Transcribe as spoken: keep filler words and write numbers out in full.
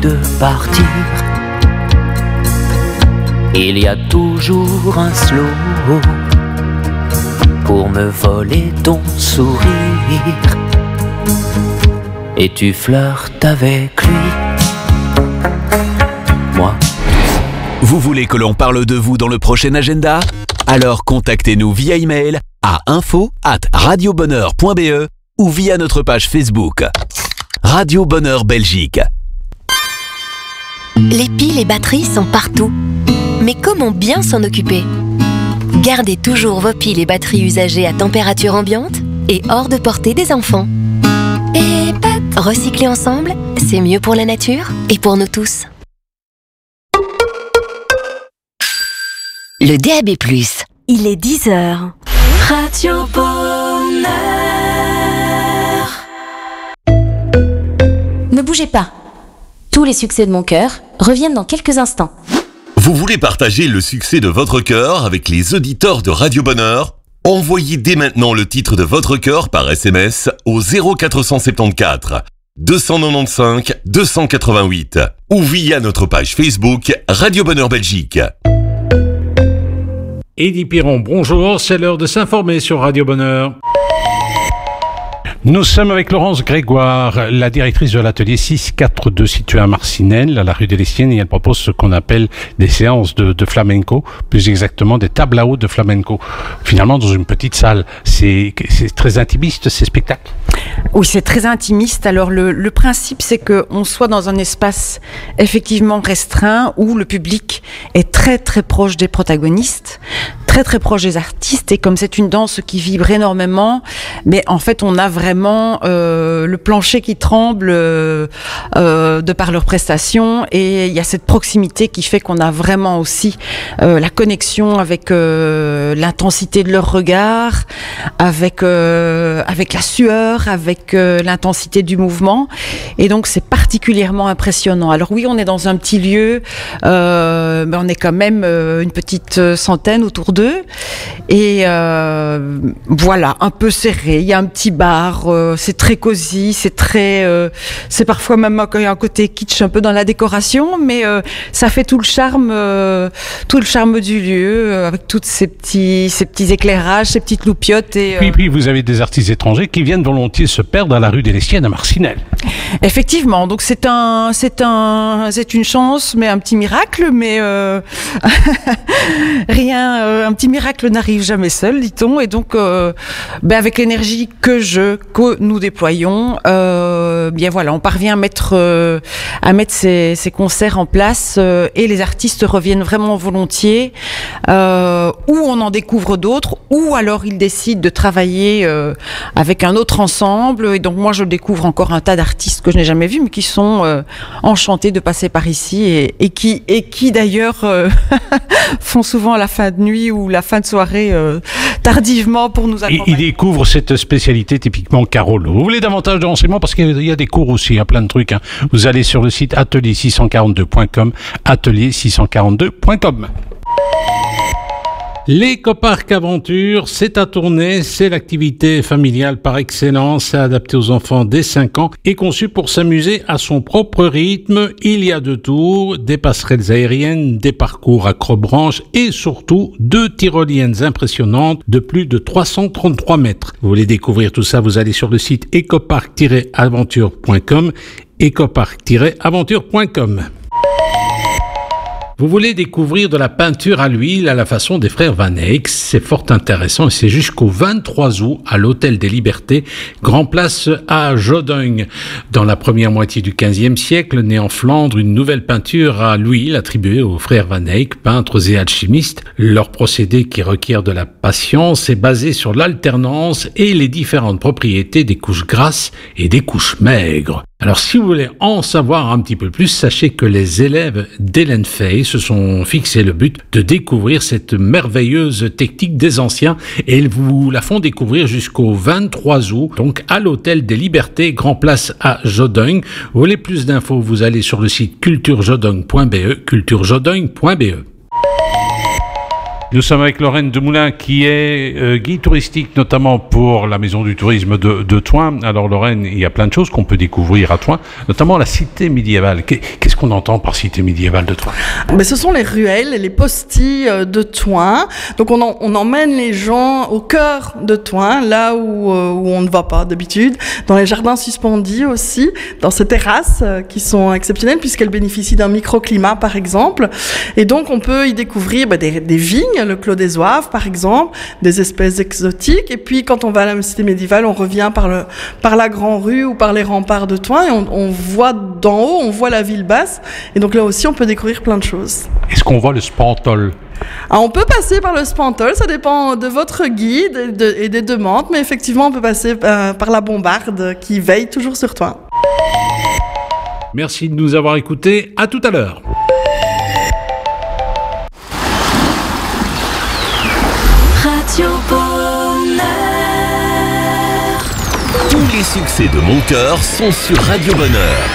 de partir, il y a toujours un slow pour me voler ton sourire. Et tu flirtes avec lui, moi. Vous voulez que l'on parle de vous dans le prochain agenda ? Alors contactez-nous via email à info arobase radiobonheur point b e ou via notre page Facebook. Radio Bonheur Belgique. Les piles et batteries sont partout. Mais comment bien s'en occuper ? Gardez toujours vos piles et batteries usagées à température ambiante et hors de portée des enfants. Et pat, recycler ensemble, c'est mieux pour la nature et pour nous tous. Le D A B plus. Il est dix heures. Radio Bonheur. Ne bougez pas. Tous les succès de mon cœur reviennent dans quelques instants. Vous voulez partager le succès de votre cœur avec les auditeurs de Radio Bonheur ? Envoyez dès maintenant le titre de votre cœur par S M S au zéro quatre cent soixante-quatorze deux cent quatre-vingt-quinze deux cent quatre-vingt-huit ou via notre page Facebook Radio Bonheur Belgique. Eddy Piron, bonjour, c'est l'heure de s'informer sur Radio Bonheur. Nous sommes avec Laurence Grégoire, la directrice de l'atelier six cent quarante-deux situé à Marcinelle, à la rue des Lestiennes, et elle propose ce qu'on appelle des séances de, de flamenco, plus exactement des tables à eau de flamenco. Finalement, dans une petite salle, c'est, c'est très intimiste ces spectacles. Oui, c'est très intimiste. Alors le, le principe, c'est qu'on soit dans un espace effectivement restreint où le public est très très proche des protagonistes, très très proche des artistes, et comme c'est une danse qui vibre énormément, mais en fait on a vraiment euh, le plancher qui tremble euh, euh, de par leurs prestations, et il y a cette proximité qui fait qu'on a vraiment aussi euh, la connexion avec euh, l'intensité de leur regard, avec euh, avec la sueur, avec euh, l'intensité du mouvement, et donc c'est particulièrement impressionnant. Alors oui, on est dans un petit lieu, euh, mais on est quand même euh, une petite centaine autour d'eux, et euh, voilà, un peu serré. Il y a un petit bar, euh, c'est très cosy, c'est très, euh, c'est parfois même un, un côté kitsch un peu dans la décoration, mais euh, ça fait tout le charme, euh, tout le charme du lieu, euh, avec tous ces petits, ces petits éclairages, ces petites loupiottes. Et, euh... puis, puis vous avez des artistes étrangers qui viennent volontiers se perdre à la rue des Lestiennes à Marcinelle. Effectivement, donc c'est un, c'est un, c'est une chance, mais un petit miracle, mais euh, rien, euh, un petit miracle n'arrive jamais seul, dit-on, et donc, euh, ben avec l'énergie que je, que nous déployons, euh, bien voilà, on parvient à mettre, euh, à mettre ces, ces concerts en place, euh, et les artistes reviennent vraiment volontiers, euh, ou on en découvre d'autres, ou alors ils décident de travailler euh, avec un autre ensemble, et donc moi je découvre encore un tas d'artistes que je n'ai jamais vus, mais qui sont euh, enchantés de passer par ici, et, et qui, et qui d'ailleurs euh, font souvent la fin de nuit ou la fin de soirée euh, tardivement pour nous accompagner. Ils découvrent cette spécialité typiquement Carolo. Vous voulez davantage de renseignements, parce qu'il y a des cours aussi, il y a plein de trucs. Hein. Vous allez sur le site atelier six cent quarante-deux point com, atelier six cent quarante-deux point com. L'écoparc Aventure, c'est à Tournai, c'est l'activité familiale par excellence, c'est adapté aux enfants dès cinq ans et conçu pour s'amuser à son propre rythme. Il y a deux tours, des passerelles aériennes, des parcours acrobranches et surtout deux tyroliennes impressionnantes de plus de trois cent trente-trois mètres. Vous voulez découvrir tout ça, vous allez sur le site écoparc tiret aventure point com, écoparc tiret aventure point com. Vous voulez découvrir de la peinture à l'huile à la façon des frères Van Eyck, c'est fort intéressant et c'est jusqu'au vingt-trois août à l'Hôtel des Libertés, Grand Place à Jodogne. Dans la première moitié du quinzième siècle, née en Flandre, une nouvelle peinture à l'huile attribuée aux frères Van Eyck, peintres et alchimistes. Leur procédé qui requiert de la patience est basé sur l'alternance et les différentes propriétés des couches grasses et des couches maigres. Alors, si vous voulez en savoir un petit peu plus, sachez que les élèves d'Hélène Fay se sont fixé le but de découvrir cette merveilleuse technique des anciens et ils vous la font découvrir jusqu'au vingt-trois août, donc à l'Hôtel des Libertés, Grand Place à Jodogne. Vous voulez plus d'infos, vous allez sur le site culture jodogne point b e, culture jodogne point b e. Nous sommes avec Lorraine Demoulin qui est euh, guide touristique notamment pour la Maison du Tourisme de, de Thoin. Alors Lorraine, il y a plein de choses qu'on peut découvrir à Thoin, notamment la cité médiévale. Qu'est-ce qu'on entend par cité médiévale de Thoin? Mais ce sont les ruelles et les postilles de Thoin. Donc on, en, on emmène les gens au cœur de Thoin, là où, euh, où on ne va pas d'habitude, dans les jardins suspendus aussi, dans ces terrasses euh, qui sont exceptionnelles puisqu'elles bénéficient d'un microclimat par exemple. Et donc on peut y découvrir bah, des, des vignes, le Clos des Oives par exemple, des espèces exotiques. Et puis quand on va à la cité médiévale, on revient par, le, par la Grande Rue ou par les remparts de Thoin et on, on voit d'en haut, on voit la ville basse. Et donc là aussi, on peut découvrir plein de choses. Est-ce qu'on voit le Spantol? Ah, on peut passer par le Spantol, ça dépend de votre guide et, de, et des demandes, mais effectivement, on peut passer euh, par la Bombarde qui veille toujours sur Thoin. Merci de nous avoir écoutés. À tout à l'heure. Radio Bonheur. Tous les succès de mon cœur sont sur Radio Bonheur.